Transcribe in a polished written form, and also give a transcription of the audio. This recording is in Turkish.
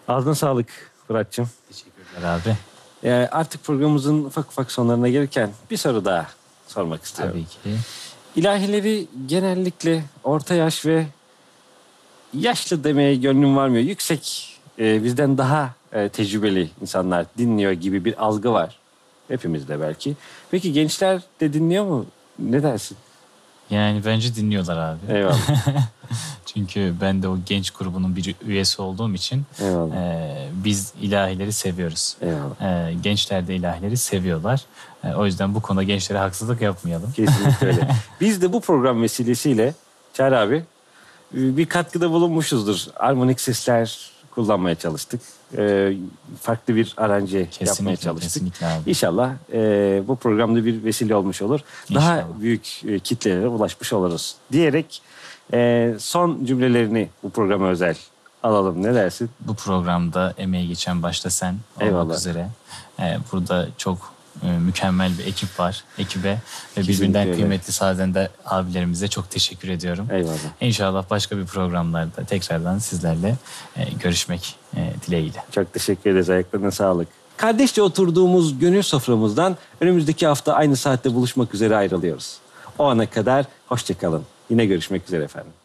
Ağzına sağlık Fırat'cığım. Teşekkürler abi. Artık programımızın ufak ufak sonlarına gelirken bir soru daha sormak istiyorum. Tabii ki. İlahileri genellikle orta yaş ve yaşlı demeye gönlüm varmıyor. Yüksek, bizden daha tecrübeli insanlar dinliyor gibi bir algı var. Hepimizde belki. Peki gençler de dinliyor mu? Ne dersin? Yani bence dinliyorlar abi. Eyvallah. Çünkü ben de o genç grubunun bir üyesi olduğum için Eyvallah. biz ilahileri seviyoruz. Eyvallah. Gençler de ilahileri seviyorlar. O yüzden bu konuda gençlere haksızlık yapmayalım. Kesinlikle öyle. Biz de bu program vesilesiyle Çağrı abi bir katkıda bulunmuşuzdur. Armonik sesler kullanmaya çalıştık. Farklı bir aranje yapmaya çalıştık. Kesinlikle abi. İnşallah bu programda bir vesile olmuş olur. Daha İnşallah. büyük kitlelere ulaşmış oluruz diyerek son cümlelerini bu programa özel alalım. Ne dersin? Bu programda emeği geçen başta sen Eyvallah. olmak üzere. Burada çok mükemmel bir ekip var. Ekibe ve Kesinlikle birbirinden öyle. kıymetli Sazen'de abilerimize çok teşekkür ediyorum. Eyvallah. İnşallah başka bir programlarda tekrardan sizlerle görüşmek dileğiyle. Çok teşekkür ederiz. Ayaklarına sağlık. Kardeşçe oturduğumuz gönül soframızdan önümüzdeki hafta aynı saatte buluşmak üzere ayrılıyoruz. O ana kadar hoşça kalın. Yine görüşmek üzere efendim.